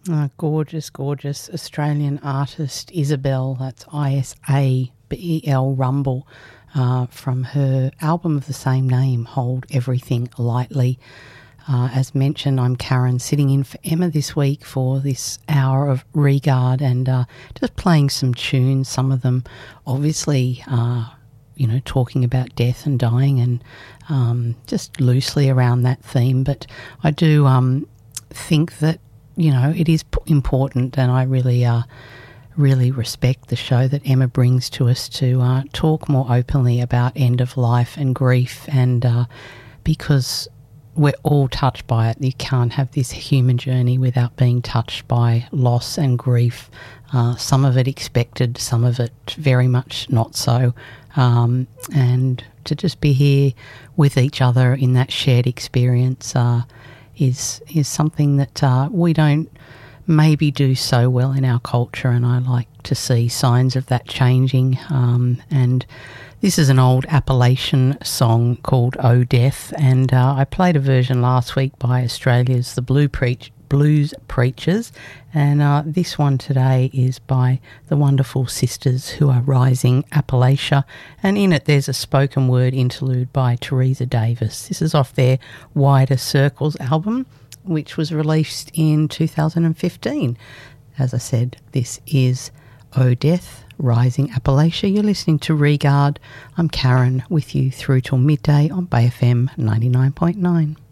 Gorgeous, gorgeous Australian artist Isabel, that's Isabel Rumble, from her album of the same name, Hold Everything Lightly. As mentioned, I'm Karen, sitting in for Emma this week for this hour of Regard and just playing some tunes, some of them obviously talking about death and dying and just loosely around that theme. But I do think that it is important, and I really respect the show that Emma brings to us to talk more openly about end of life and grief, and because we're all touched by it. You can't have this human journey without being touched by loss and grief. Some of it expected, some of it very much not so. And to just be here with each other in that shared experience is something that we don't maybe do so well in our culture, and I like to see signs of that changing. And this is an old Appalachian song called Oh Death, and I played a version last week by Australia's The Blues Preachers, and this one today is by the wonderful sisters Who Are Rising Appalachia, and in it there's a spoken word interlude by Teresa Davis. This is off their Wider Circles album, which was released in 2015. As I said, this is Oh Death, Rising Appalachia. You're listening to Regard. I'm Karen, with you through till midday on Bay FM 99.9.